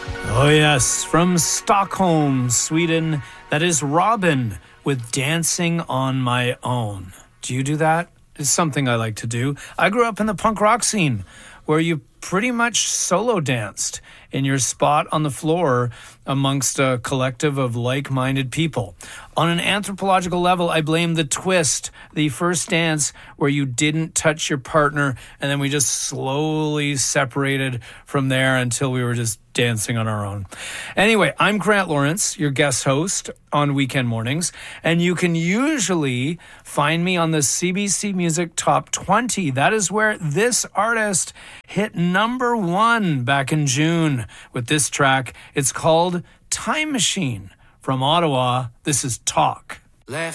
Oh yes, from Stockholm, Sweden, that is Robin with Dancing on My Own. Do you do that? It's something I like to do. I grew up in the punk rock scene where you pretty much solo danced in your spot on the floor amongst a collective of like-minded people. On an anthropological level, I blame the twist, the first dance where you didn't touch your partner and then we just slowly separated from there until we were just dancing on our own. Anyway, I'm Grant Lawrence, your guest host on Weekend Mornings, and you can usually find me on the CBC Music Top 20. That is where this artist hit number 1 back in June with this track. It's called Time Machine. From Ottawa, this is Talk.